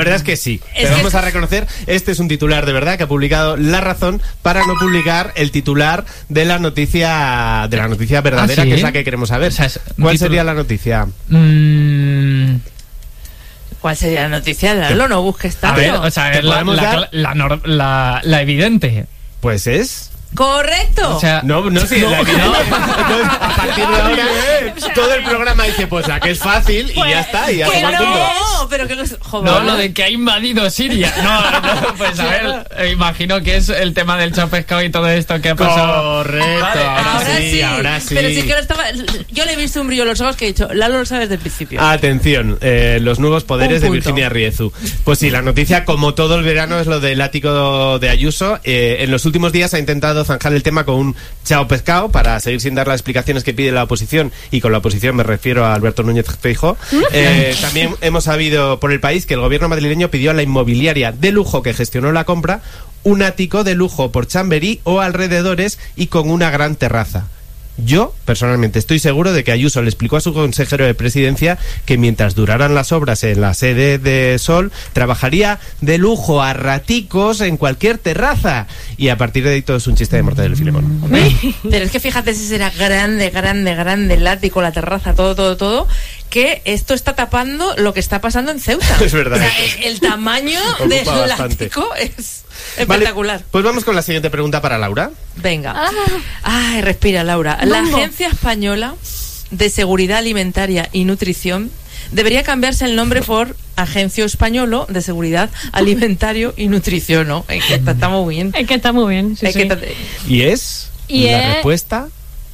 verdad es que sí. Pero vamos a reconocer, este es un titular de verdad que ha publicado La Razón para no publicar el titular de la noticia verdadera, que es la que queremos saber. O sea, ¿cuál sería la noticia? ¿Cuál sería la noticia? Lalo, no busques tanto. A ver, o sea, la evidente. Pues es... ¡Correcto! O sea, no, sí, la evidente. Entonces, a partir de ahora, todo el programa dice, pues la que es fácil y ya está. Y ya que no, pero que joder. No, lo de que ha invadido Siria. No, pues a ver, imagino que es el tema del chao pescado y todo esto que ha pasado. Correcto, vale, ahora sí. Pero sí que yo le he visto un brillo en los ojos que he dicho, Lalo lo sabe desde el principio. Atención, los nuevos poderes de Virginia Riezu. Pues sí, la noticia, como todo el verano, es lo del ático de Ayuso. En los últimos días ha intentado zanjar el tema con un chao pescado para seguir sin dar las explicaciones que pide la oposición, y con la oposición me refiero a Alberto Núñez Feijóo. También hemos sabido por el país que el gobierno madrileño pidió a la inmobiliaria de lujo que gestionó la compra un ático de lujo por Chamberí o alrededores y con una gran terraza. Yo, personalmente, estoy seguro de que Ayuso le explicó a su consejero de presidencia que mientras duraran las obras en la sede de Sol, trabajaría de lujo a raticos en cualquier terraza. Y a partir de ahí todo es un chiste de Mortadelo y Filemón. Pero es que fíjate si será grande el ático, la terraza, todo, que esto está tapando lo que está pasando en Ceuta. Es verdad. O sea, el tamaño del ático es espectacular. Vale, pues vamos con la siguiente pregunta para Laura. Venga. Ay, respira, Laura. La Agencia Española de Seguridad Alimentaria y Nutrición debería cambiarse el nombre por Agencia Española de Seguridad Alimentario y Nutrición, ¿no? Es que está muy bien. Es que está muy bien, sí. ¿Y es? ¿La respuesta?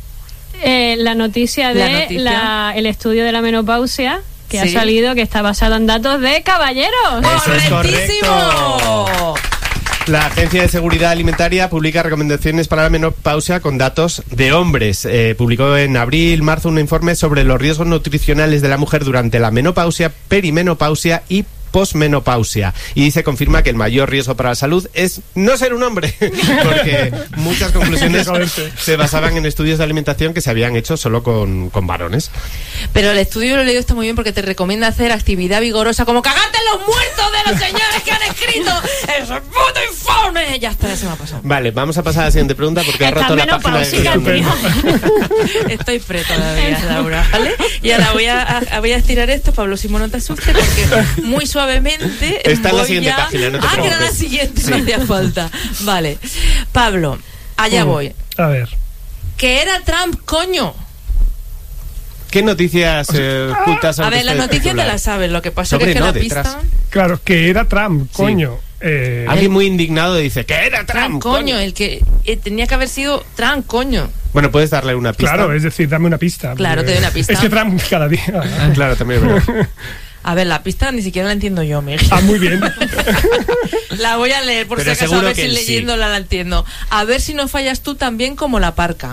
La noticia de el estudio de la menopausia que ha salido, que está basado en datos de caballeros. ¡Eso es correcto! La Agencia de Seguridad Alimentaria publica recomendaciones para la menopausia con datos de hombres. Publicó en abril-marzo un informe sobre los riesgos nutricionales de la mujer durante la menopausia, perimenopausia y posmenopausia, y se confirma que el mayor riesgo para la salud es no ser un hombre, porque muchas conclusiones se basaban en estudios de alimentación que se habían hecho solo con varones. Pero el estudio lo he leído, está muy bien, porque te recomienda hacer actividad vigorosa como cagarte en los muertos de los señores que han escrito ¡eso es puto informe! Ya está, ya se me ha pasado. Vale, vamos a pasar a la siguiente pregunta porque ha roto la página de... Estoy pre todavía, Laura, ¿vale? Y ahora voy a estirar esto, Pablo Simón, no te asustes, porque muy suavemente está en la siguiente página, no te preocupes. Que era la siguiente, no hacía falta. Vale, Pablo, allá voy. A ver. Que era Trump, coño. ¿Qué noticias ocultas? A ver, las noticias te las sabes, lo que pasa es que la pista... Claro, que era Trump, coño. Alguien muy indignado dice que era Trump, coño. El que tenía que haber sido Trump, coño. Bueno, puedes darle una pista. Claro, es decir, dame una pista. Claro, te doy una pista. Es que Trump cada día... Claro, también es verdad. A ver, la pista ni siquiera la entiendo yo, Miguel. Ah, muy bien. La voy a leer por si acaso, a ver si leyéndola la entiendo. A ver si no fallas tú también como la Parca.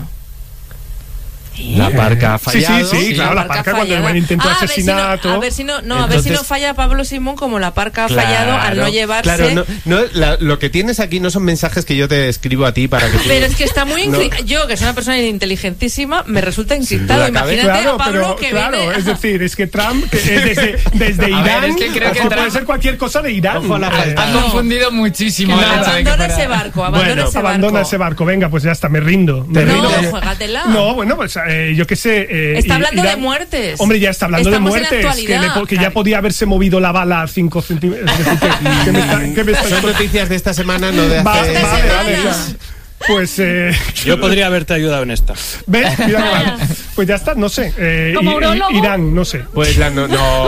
La Parca ha fallado. Sí, claro, la Parca cuando el buen intento de asesinato. A ver si no falla Pablo Simón como la Parca ha fallado al no llevarse. Claro, lo que tienes aquí no son mensajes que yo te escribo a ti para que tú... Pero es que está muy yo, que soy una persona inteligentísima, me resulta encriptado. Imagínate a Pablo que viene... es decir, es que Trump desde Irán, es que creo que puede ser cualquier cosa de Irán. Han confundido muchísimo. Abandona ese barco, abandona ese barco. Venga, pues ya está, me rindo. No, juégatela. No, bueno, pues yo qué sé... está hablando de muertes. Hombre, ya está hablando de muertes. Que ya podía haberse movido la bala a 5 centímetros. Son noticias de esta semana, no de hace... Vale. Pues yo podría haberte ayudado en esta. ¿Ves? Pues ya está, no sé. Irán, no sé. Pues la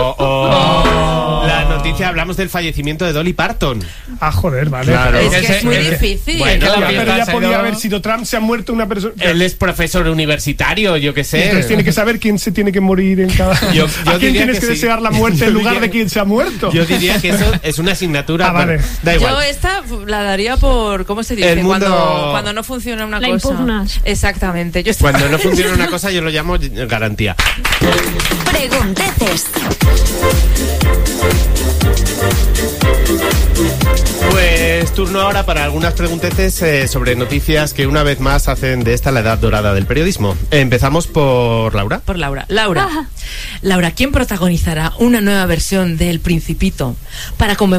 noticia, hablamos del fallecimiento de Dolly Parton. Ah, joder, vale. Claro. Es que es muy difícil. Bueno, pero ya podía haber sido Trump, se ha muerto una persona. Él es profesor universitario, yo qué sé. Entonces tiene que saber quién se tiene que morir en cada... ¿A quién tienes que desear la muerte en lugar de quién se ha muerto? Yo diría que eso es una asignatura. Vale. Da igual. Yo esta la daría por... ¿Cómo se dice? Cuando no funciona una cosa. Impugnas. Exactamente. Cuando no funciona una cosa yo lo llamo garantía. Pregunteces. Pues turno ahora para algunas pregunteces sobre noticias que una vez más hacen de esta la edad dorada del periodismo. Empezamos por Laura. Por Laura. Laura, ¿quién protagonizará una nueva versión del Principito para